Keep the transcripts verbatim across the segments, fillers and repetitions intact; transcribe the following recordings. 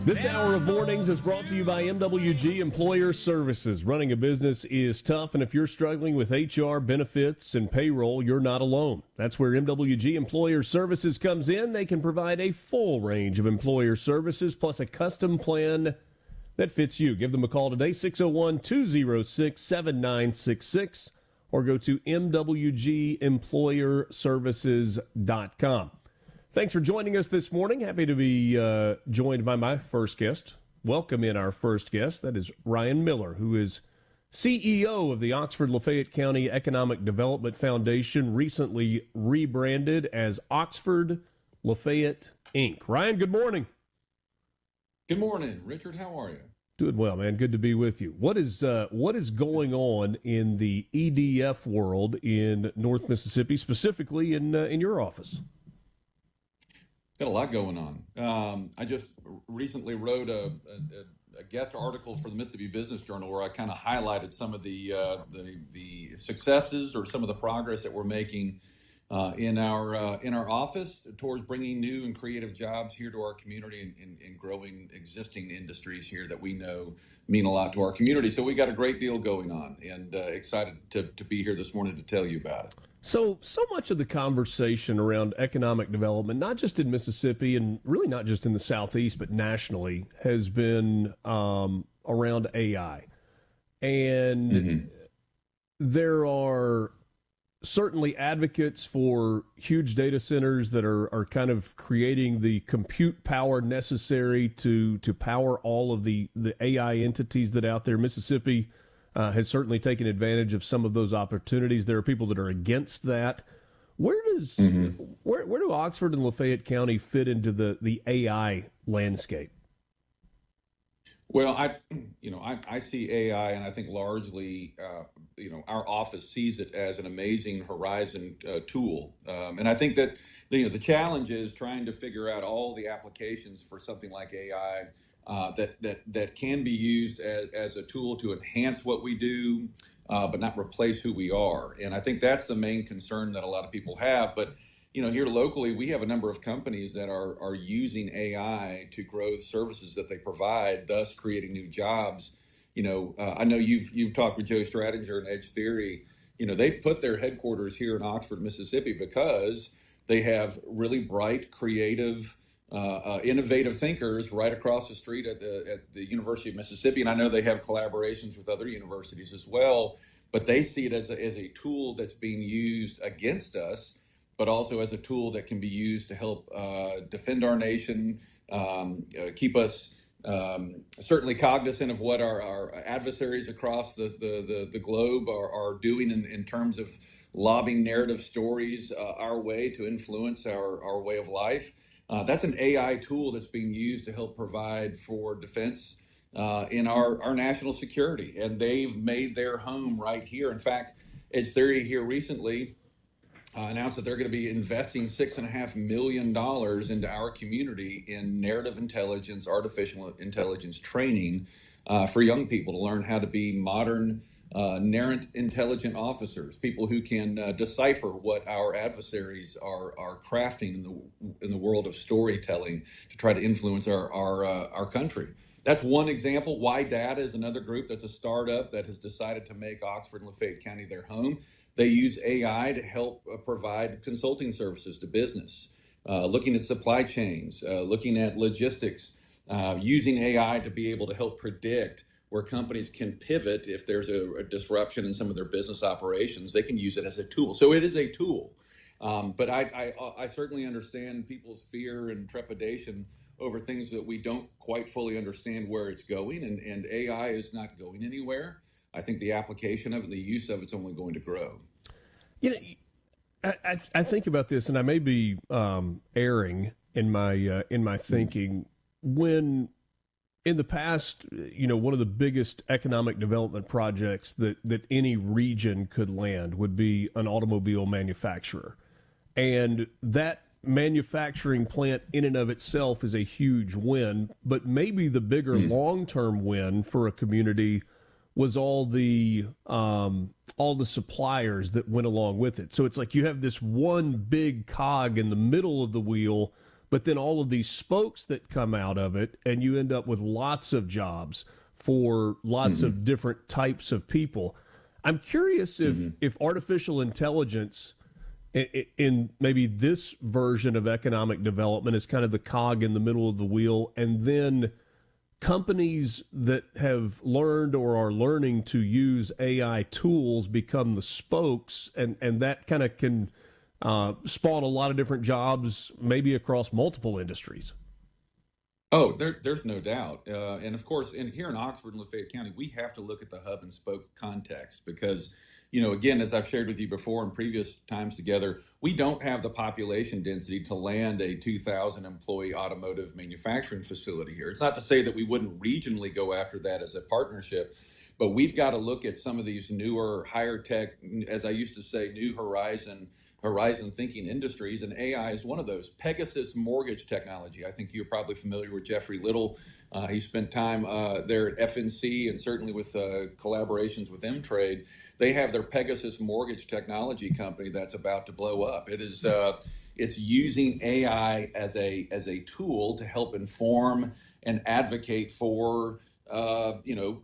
This hour of mornings is brought to you by M W G Employer Services. Running a business is tough, and if you're struggling with H R, benefits, and payroll, you're not alone. That's where M W G Employer Services comes in. They can provide a full range of employer services plus a custom plan that fits you. Give them a call today, six oh one, two oh six, seven nine six six, or go to m w g employer services dot com. Thanks for joining us this morning. Happy to be uh, joined by my first guest. Welcome in our first guest. That is Ryan Miller, who is C E O of the Oxford-Lafayette County Economic Development Foundation, recently rebranded as Oxford Lafayette, Incorporated. Ryan, good morning. Good morning, Richard. How are you? Doing well, man. Good to be with you. What is uh, what is going on in the E D F world in North Mississippi, specifically in uh, in your office? Got a lot going on. Um, I just recently wrote a, a, a guest article for the Mississippi Business Journal where I kind of highlighted some of the, uh, the the successes or some of the progress that we're making uh, in our uh, in our office towards bringing new and creative jobs here to our community and, and, and growing existing industries here that we know mean a lot to our community. So we got a great deal going on, and uh, excited to, to be here this morning to tell you about it. So, so much of the conversation around economic development, not just in Mississippi and really not just in the Southeast, but nationally, has been um, around A I. And mm-hmm. there are certainly advocates for huge data centers that are, are kind of creating the compute power necessary to, to power all of the, the A I entities that are out there. Mississippi Uh, has certainly taken advantage of some of those opportunities. There are people that are against that. Where does mm-hmm. where where do Oxford and Lafayette County fit into the, the A I landscape? Well, I you know I, I see A I, and I think largely uh, you know our office sees it as an amazing horizon uh, tool, um, and I think that you know the challenge is trying to figure out all the applications for something like A I. Uh, that that that can be used as, as a tool to enhance what we do, uh, but not replace who we are. And I think that's the main concern that a lot of people have. But you know, here locally, we have a number of companies that are are using A I to grow the services that they provide, thus creating new jobs. You know, uh, I know you've you've talked with Joe Stradinger and Edge Theory. You know, they've put their headquarters here in Oxford, Mississippi, because they have really bright, creative, Uh, uh, innovative thinkers right across the street at the at the University of Mississippi, and I know they have collaborations with other universities as well. But they see it as a, as a tool that's being used against us, but also as a tool that can be used to help uh, defend our nation, um, uh, keep us um, certainly cognizant of what our, our adversaries across the the the, the globe are, are doing in, in terms of lobbing narrative stories uh, our way to influence our our way of life. Uh, that's an A I tool that's being used to help provide for defense uh, in our, our national security. And they've made their home right here. In fact, Edge Theory here recently uh, announced that they're going to be investing six and a half million dollars into our community in narrative intelligence, artificial intelligence training uh, for young people to learn how to be modern Uh, narrant, intelligent officers, people who can uh, decipher what our adversaries are are crafting in the in the world of storytelling to try to influence our our uh, our country. That's one example. Y Data is another group that's a startup that has decided to make Oxford and Lafayette County their home. They use A I to help uh, provide consulting services to business, uh, looking at supply chains, uh, looking at logistics, uh, using A I to be able to help predict where companies can pivot if there's a, a disruption in some of their business operations. They can use it as a tool. So it is a tool. Um, but I, I, I certainly understand people's fear and trepidation over things that we don't quite fully understand where it's going. And, and A I is not going anywhere. I think the application of it, the use of it's only going to grow. You know, I, I, I think about this, and I may be um, erring in my uh, in my thinking. When in the past, you know, one of the biggest economic development projects that, that any region could land would be an automobile manufacturer. And that manufacturing plant in and of itself is a huge win, but maybe the bigger mm. long-term win for a community was all the um, all the suppliers that went along with it. So it's like you have this one big cog in the middle of the wheel, but then all of these spokes that come out of it, and you end up with lots of jobs for lots Mm-hmm. of different types of people. I'm curious if, Mm-hmm. if artificial intelligence in, in maybe this version of economic development is kind of the cog in the middle of the wheel, and then companies that have learned or are learning to use A I tools become the spokes, and, and that kind of can uh, spawn a lot of different jobs, maybe across multiple industries. Oh, there, there's no doubt. Uh, and of course, in, here in Oxford and Lafayette County, we have to look at the hub and spoke context because, you know, again, as I've shared with you before in previous times together, we don't have the population density to land a two thousand employee automotive manufacturing facility here. It's not to say that we wouldn't regionally go after that as a partnership, but we've got to look at some of these newer, higher tech, as I used to say, new horizon horizon thinking industries, and A I is one of those. Pegasus mortgage technology. I think you're probably familiar with Jeffrey Little. Uh, he spent time uh, there at F N C and certainly with uh, collaborations with M-Trade. They have their Pegasus mortgage technology company that's about to blow up. It is uh, it's using A I as a as a tool to help inform and advocate for uh, you know,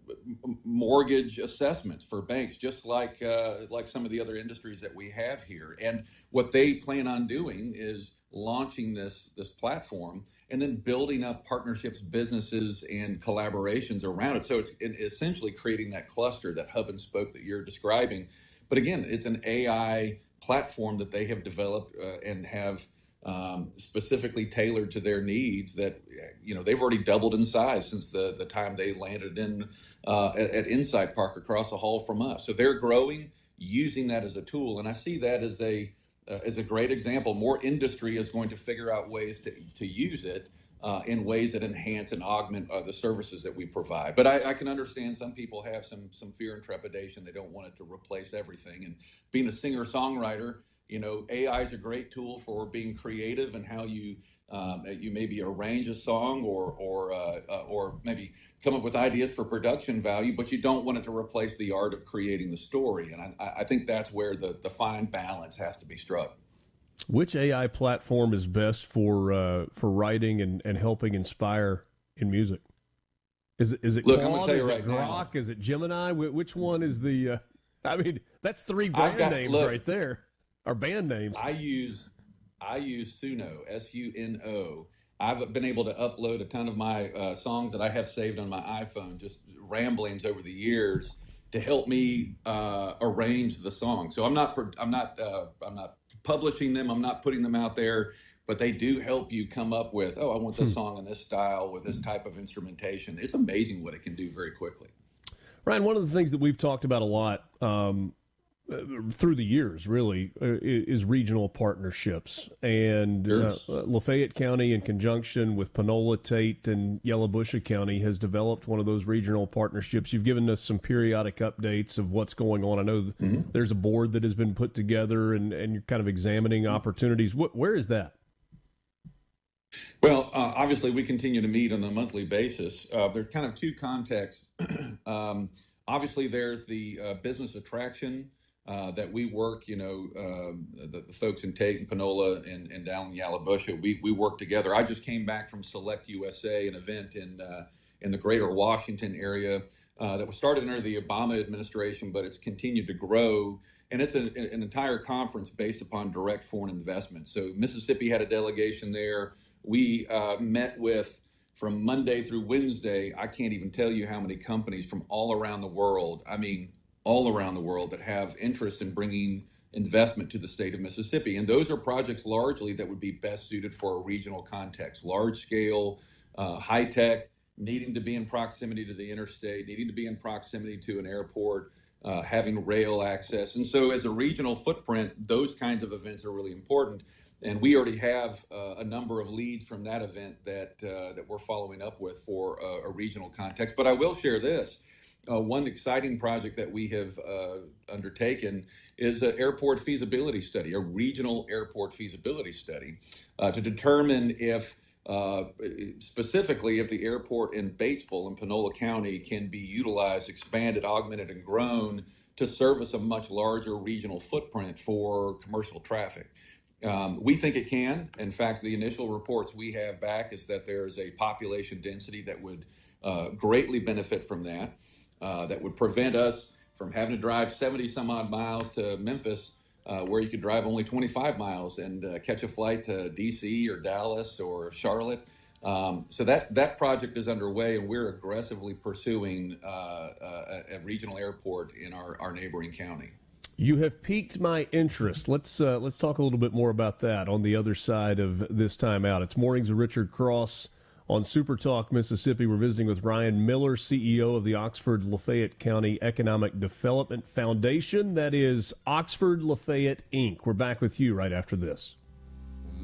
mortgage assessments for banks, just like uh, like some of the other industries that we have here. And what they plan on doing is launching this this platform and then building up partnerships, businesses, and collaborations around it. So it's essentially creating that cluster, that hub and spoke that you're describing. But again, it's an A I platform that they have developed uh, and have um, specifically tailored to their needs that, you know, they've already doubled in size since the, the time they landed in uh, at, at Insight Park across the hall from us. So they're growing, using that as a tool. And I see that as a uh, as a great example. More industry is going to figure out ways to, to use it uh, in ways that enhance and augment uh, the services that we provide. But I, I can understand some people have some some fear and trepidation. They don't want it to replace everything. And being a singer-songwriter, you know, A I is a great tool for being creative and how you um, you maybe arrange a song or or uh, uh, or maybe come up with ideas for production value, but you don't want it to replace the art of creating the story. And I, I think that's where the, the fine balance has to be struck. Which A I platform is best for uh, for writing and, and helping inspire in music? Is it is it Look, I'm gonna Claude? tell you Is it right now. Grok? Is it Gemini? Wh- Which one is the? Uh, I mean, that's three I've brand got names look. right there, or band names. I use I use Suno, S U N O. I've been able to upload a ton of my uh, songs that I have saved on my iPhone, just ramblings over the years, to help me uh, arrange the song. So I'm not I'm not uh, I'm not publishing them. I'm not putting them out there, but they do help you come up with, oh, I want this Hmm. song in this style with this type of instrumentation. It's amazing what it can do very quickly. Ryan, one of the things that we've talked about a lot um, uh, through the years, really, uh, is regional partnerships. And Sure. uh, Lafayette County, in conjunction with Panola, Tate, and Yalobusha County, has developed one of those regional partnerships. You've given us some periodic updates of what's going on. I know Mm-hmm. there's a board that has been put together, and, and you're kind of examining opportunities. What, where is that? Well, uh, obviously, we continue to meet on a monthly basis. Uh, there's kind of two contexts. um, obviously, there's the uh, business attraction uh, that we work, you know, um, the, the folks in Tate and Panola and, and down in Yalobusha, we, we work together. I just came back from Select U S A, an event in, uh, in the greater Washington area uh, that was started under the Obama administration, but it's continued to grow. And it's an, an entire conference based upon direct foreign investment. So Mississippi had a delegation there. We uh, met with, from Monday through Wednesday, I can't even tell you how many companies from all around the world, I mean, all around the world, that have interest in bringing investment to the state of Mississippi. And those are projects largely that would be best suited for a regional context, large scale, uh, high tech, needing to be in proximity to the interstate, needing to be in proximity to an airport, uh, having rail access. And so as a regional footprint, those kinds of events are really important. And we already have uh, a number of leads from that event that uh, that we're following up with for a, a regional context. But I will share this. Uh, one exciting project that we have uh, undertaken is an airport feasibility study, a regional airport feasibility study, uh, to determine if, uh, specifically, if the airport in Batesville in Panola County can be utilized, expanded, augmented, and grown to service a much larger regional footprint for commercial traffic. Um, we think it can. In fact, the initial reports we have back is that there is a population density that would uh, greatly benefit from that, uh, that would prevent us from having to drive seventy some odd miles to Memphis, uh, where you could drive only twenty-five miles and uh, catch a flight to D C or Dallas or Charlotte. Um, so that, that project is underway, and we're aggressively pursuing uh, a, a regional airport in our, our neighboring county. You have piqued my interest. Let's uh, let's talk a little bit more about that on the other side of this time out. It's Mornings with Richard Cross on Super Talk Mississippi. We're visiting with Ryan Miller, C E O of the Oxford Lafayette County Economic Development Foundation. That is Oxford Lafayette Incorporated. We're back with you right after this.